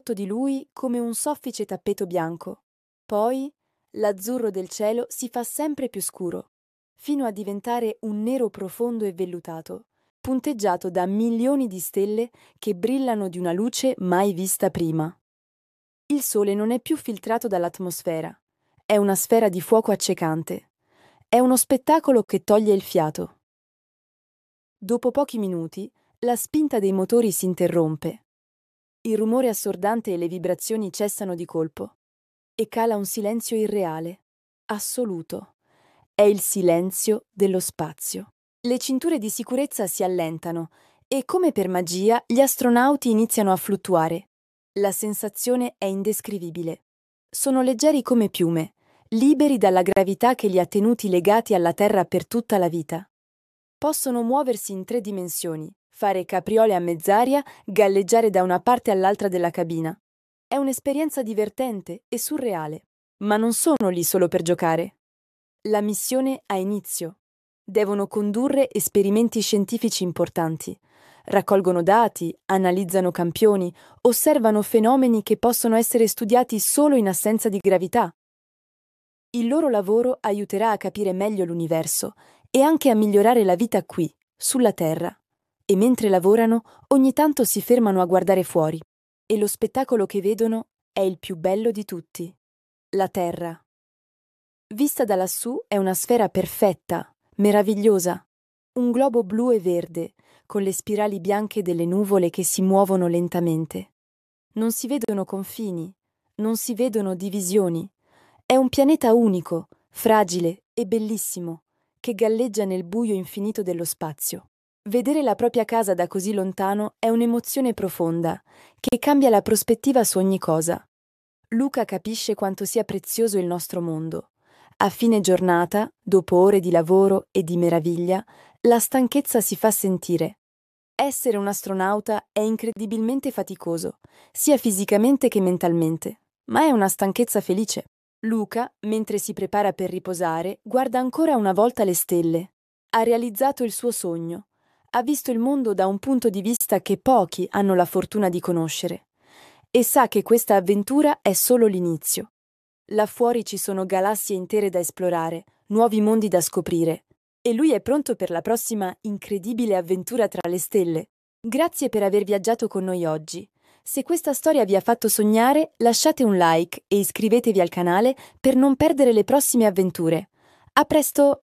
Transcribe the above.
sotto di lui come un soffice tappeto bianco. Poi l'azzurro del cielo si fa sempre più scuro, fino a diventare un nero profondo e vellutato, punteggiato da milioni di stelle che brillano di una luce mai vista prima. Il sole non è più filtrato dall'atmosfera, è una sfera di fuoco accecante. È uno spettacolo che toglie il fiato. Dopo pochi minuti, la spinta dei motori si interrompe. Il rumore assordante e le vibrazioni cessano di colpo. E cala un silenzio irreale, assoluto. È il silenzio dello spazio. Le cinture di sicurezza si allentano e, come per magia, gli astronauti iniziano a fluttuare. La sensazione è indescrivibile. Sono leggeri come piume, liberi dalla gravità che li ha tenuti legati alla Terra per tutta la vita. Possono muoversi in 3 dimensioni, fare capriole a mezz'aria, galleggiare da una parte all'altra della cabina. È un'esperienza divertente e surreale, ma non sono lì solo per giocare. La missione ha inizio. Devono condurre esperimenti scientifici importanti. Raccolgono dati, analizzano campioni, osservano fenomeni che possono essere studiati solo in assenza di gravità. Il loro lavoro aiuterà a capire meglio l'universo e anche a migliorare la vita qui, sulla Terra. E mentre lavorano, ogni tanto si fermano a guardare fuori. E lo spettacolo che vedono è il più bello di tutti. La Terra. Vista da lassù è una sfera perfetta, meravigliosa. Un globo blu e verde, con le spirali bianche delle nuvole che si muovono lentamente. Non si vedono confini, non si vedono divisioni. È un pianeta unico, fragile e bellissimo, che galleggia nel buio infinito dello spazio. Vedere la propria casa da così lontano è un'emozione profonda, che cambia la prospettiva su ogni cosa. Luca capisce quanto sia prezioso il nostro mondo. A fine giornata, dopo ore di lavoro e di meraviglia, la stanchezza si fa sentire. Essere un astronauta è incredibilmente faticoso, sia fisicamente che mentalmente, ma è una stanchezza felice. Luca, mentre si prepara per riposare, guarda ancora una volta le stelle. Ha realizzato il suo sogno. Ha visto il mondo da un punto di vista che pochi hanno la fortuna di conoscere. E sa che questa avventura è solo l'inizio. Là fuori ci sono galassie intere da esplorare, nuovi mondi da scoprire. E lui è pronto per la prossima incredibile avventura tra le stelle. Grazie per aver viaggiato con noi oggi. Se questa storia vi ha fatto sognare, lasciate un like e iscrivetevi al canale per non perdere le prossime avventure. A presto!